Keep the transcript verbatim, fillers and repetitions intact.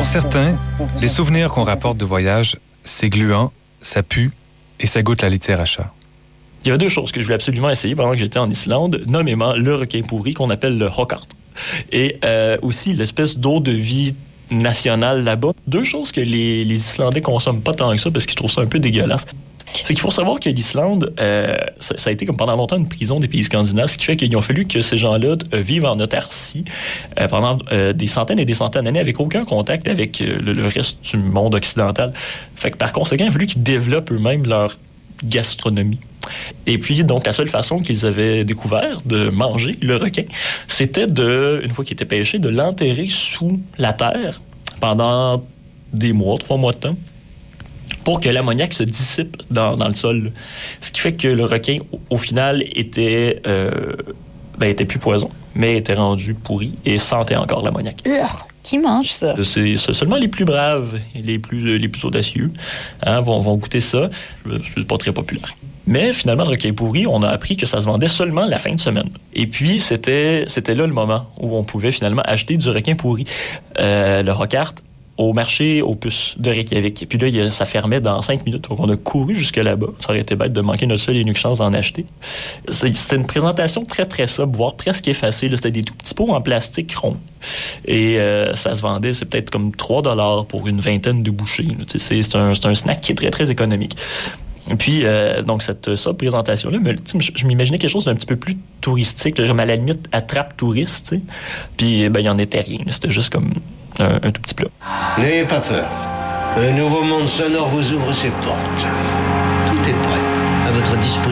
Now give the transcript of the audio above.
Pour certains, les souvenirs qu'on rapporte de voyage, c'est gluant, ça pue et ça goûte la litière à chat. Il y avait deux choses que je voulais absolument essayer pendant que j'étais en Islande, nommément le requin pourri qu'on appelle le hokkart et euh, aussi l'espèce d'eau de vie nationale là-bas. Deux choses que les, les Islandais consomment pas tant que ça parce qu'ils trouvent ça un peu dégueulasse. C'est qu'il faut savoir que l'Islande, euh, ça, ça a été comme pendant longtemps une prison des pays scandinaves, ce qui fait qu'il a fallu que ces gens-là euh, vivent en autarcie euh, pendant euh, des centaines et des centaines d'années avec aucun contact avec euh, le, le reste du monde occidental. Fait que par conséquent, il a fallu qu'ils développent eux-mêmes leur gastronomie. Et puis, donc, la seule façon qu'ils avaient découvert de manger le requin, c'était de, une fois qu'il était pêché, de l'enterrer sous la terre pendant des mois, trois mois de temps, pour que l'ammoniac se dissipe dans, dans le sol. Ce qui fait que le requin, au, au final, était, euh, ben, était plus poison, mais était rendu pourri et sentait encore l'ammoniac. Urgh, qui mange ça? C'est, c'est seulement les plus braves et les plus, les plus audacieux hein, vont, vont goûter ça. C'est pas très populaire. Mais finalement, le requin pourri, on a appris que ça se vendait seulement la fin de semaine. Et puis, c'était, c'était là le moment où on pouvait finalement acheter du requin pourri. Euh, le hokkart, au marché aux puces de Reykjavik. Et puis là, ça fermait dans cinq minutes. Donc, on a couru jusque là-bas. Ça aurait été bête de manquer notre seule et unique chance d'en acheter. C'était une présentation très, très sobre, voire presque effacée. Là, c'était des tout petits pots en plastique ronds. Et euh, ça se vendait, c'est peut-être comme trois dollars pour une vingtaine de bouchées. C'est, c'est, un, c'est un snack qui est très, très économique. Et puis, euh, donc, cette ça, présentation-là, je, je m'imaginais quelque chose d'un petit peu plus touristique, là, comme à la limite attrape touriste, tu sais. Puis, ben, il n'y en était rien. C'était juste comme un, un tout petit plat. N'ayez pas peur. Un nouveau monde sonore vous ouvre ses portes. Tout est prêt à votre disposition.